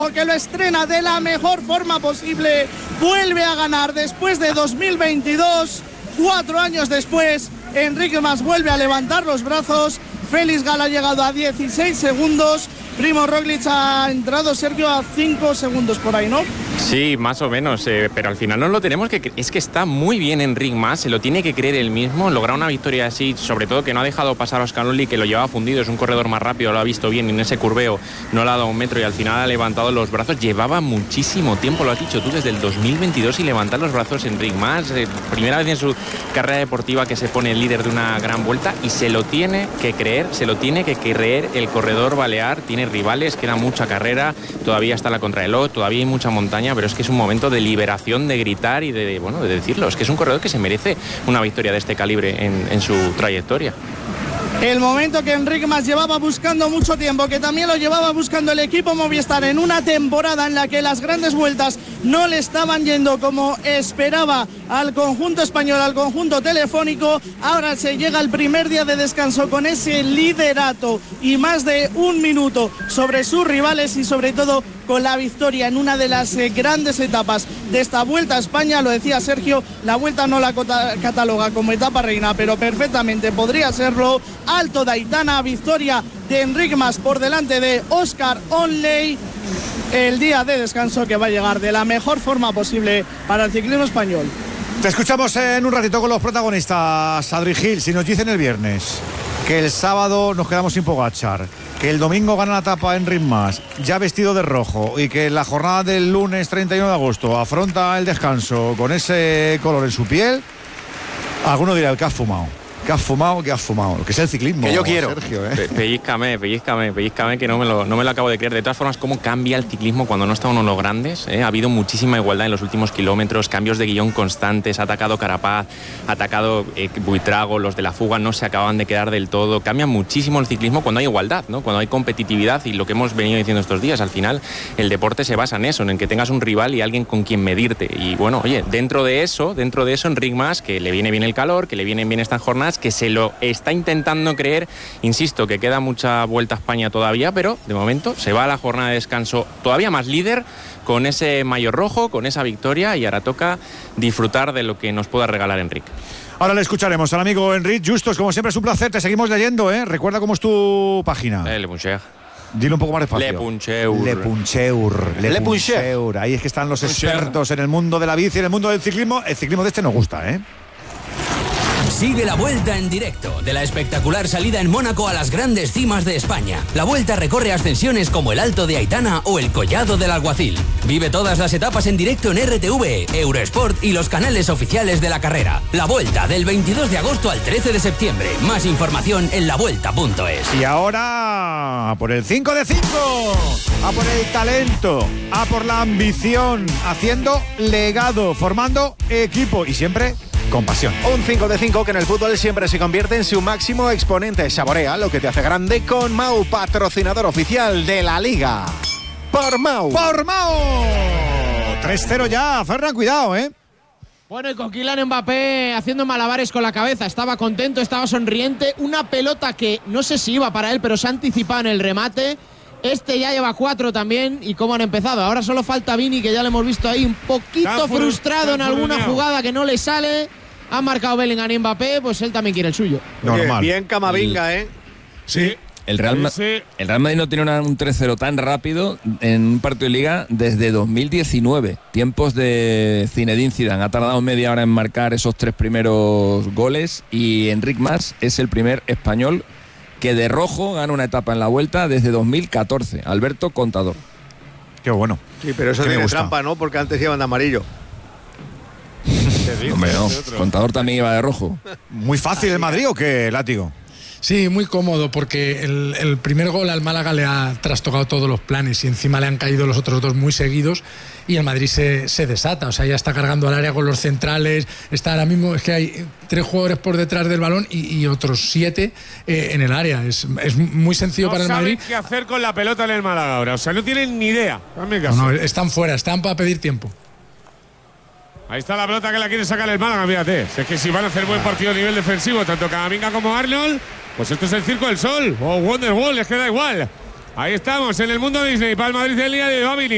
que lo estrena de la mejor forma posible, vuelve a ganar después de 2022, 4 años después. Enric Mas vuelve a levantar los brazos. Félix Gala ha llegado a 16 segundos. Primo Roglic ha entrado, Sergio, a 5 segundos por ahí, ¿no? Sí, más o menos, pero al final no lo tenemos que... Es que está muy bien Enric Mas, se lo tiene que creer él mismo. Lograr una victoria así, sobre todo que no ha dejado pasar a Oscar Onley, que lo llevaba fundido, es un corredor más rápido, lo ha visto bien, y en ese curveo no le ha dado un metro y al final ha levantado los brazos. Llevaba muchísimo tiempo, lo has dicho tú, desde el 2022 y levantar los brazos Enric Mas. Primera vez en su carrera deportiva que se pone el líder de una gran vuelta y se lo tiene que creer, el corredor balear. Tiene rivales, queda mucha carrera, todavía está la contrarreloj, todavía hay mucha montaña, pero es que es un momento de liberación, de gritar y de decirlo. Es que es un corredor que se merece una victoria de este calibre en su trayectoria. El momento que Enric Mas llevaba buscando mucho tiempo, que también lo llevaba buscando el equipo Movistar en una temporada en la que las grandes vueltas no le estaban yendo como esperaba al conjunto español, al conjunto telefónico. Ahora se llega al primer día de descanso con ese liderato y más de un minuto sobre sus rivales y sobre todo con la victoria en una de las grandes etapas de esta Vuelta a España. Lo decía Sergio, la Vuelta no la cataloga como etapa reina, pero perfectamente podría serlo. Alto de Aitana, victoria de Enric Mas por delante de Oscar Onley. El día de descanso que va a llegar de la mejor forma posible para el ciclismo español. Te escuchamos en un ratito con los protagonistas. Adri Gil, si nos dicen el viernes que el sábado nos quedamos sin Pogačar, que el domingo gana la etapa Enric Mas, ya vestido de rojo, y que la jornada del lunes 31 de agosto afronta el descanso con ese color en su piel, alguno dirá, que has fumado. ¿Qué has fumado? Lo que es el ciclismo. Que yo quiero. Sergio, Pellízcame, que no me lo acabo de creer. De todas formas, ¿cómo cambia el ciclismo cuando no está uno en los grandes? Ha habido muchísima igualdad en los últimos kilómetros, cambios de guión constantes, ha atacado Carapaz, ha atacado Buitrago, los de la fuga no se acaban de quedar del todo. Cambia muchísimo el ciclismo cuando hay igualdad, ¿no? Cuando hay competitividad, y lo que hemos venido diciendo estos días, al final el deporte se basa en eso, en el que tengas un rival y alguien con quien medirte. Y bueno, oye, dentro de eso Enric Mas, que le viene bien el calor, que le vienen bien estas jornadas, que se lo está intentando creer. Insisto que queda mucha Vuelta a España todavía, pero de momento se va a la jornada de descanso todavía más líder, con ese maillot rojo, con esa victoria, y ahora toca disfrutar de lo que nos pueda regalar Enric. Ahora le escucharemos al amigo Enric Justos. Como siempre es un placer, te seguimos leyendo, ¿eh? Recuerda cómo es tu página. Le Puncheur. Dilo un poco más despacio. Le Puncheur. Ahí es que están los expertos en el mundo de la bici, en el mundo del ciclismo. El ciclismo de este nos gusta, ¿eh? Sigue la Vuelta en directo, de la espectacular salida en Mónaco a las grandes cimas de España. La Vuelta recorre ascensiones como el Alto de Aitana o el Collado del Alguacil. Vive todas las etapas en directo en RTV, Eurosport y los canales oficiales de la carrera. La Vuelta, del 22 de agosto al 13 de septiembre. Más información en lavuelta.es. Y ahora, a por el 5 de 5, a por el talento, a por la ambición, haciendo legado, formando equipo y siempre con pasión. Un 5 de 5 que en el fútbol siempre se convierte en su máximo exponente. Saborea lo que te hace grande con Mau, patrocinador oficial de la Liga. ¡Por Mau! 3-0 ya, Ferran, cuidado, ¿eh? Bueno, y con Kylian Mbappé haciendo malabares con la cabeza. Estaba contento, estaba sonriente. Una pelota que no sé si iba para él, pero se ha anticipado en el remate. Este ya lleva 4 también. ¿Y cómo han empezado? Ahora solo falta Vini, que ya lo hemos visto ahí un poquito frustrado en alguna jugada que no le sale. Ha marcado Bellingham y Mbappé, pues él también quiere el suyo. Normal. Bien Camavinga, ¿eh? Sí. El Real Madrid no tiene un 3-0 tan rápido en un partido de Liga desde 2019. Tiempos de Zinedine Zidane. Ha tardado media hora en marcar esos 3 primeros goles. Y Enric Mas es el primer español que de rojo gana una etapa en la Vuelta desde 2014. Alberto Contador. Qué bueno. Sí, pero eso tiene trampa, ¿no? Porque antes iban de amarillo. Hombre, no. Contador también iba de rojo. ¿Muy fácil el Madrid o qué, Látigo? Sí, muy cómodo, porque el primer gol al Málaga le ha trastocado todos los planes y encima le han caído los otros 2 muy seguidos y el Madrid se desata. O sea, ya está cargando al área con los centrales. Está ahora mismo, es que hay 3 jugadores por detrás del balón y otros 7 en el área. Es muy sencillo para el Madrid. No saben qué hacer con la pelota en el Málaga ahora. O sea, no tienen ni idea. No, están fuera, están para pedir tiempo. Ahí está la pelota que la quiere sacar el Málaga, fíjate. Es que si van a hacer buen partido a nivel defensivo, tanto Camavinga como Arnold, pues esto es el Circo del Sol o Wonderwall, es que da igual. Ahí estamos, en el mundo Disney, para el Madrid del día de Vavini.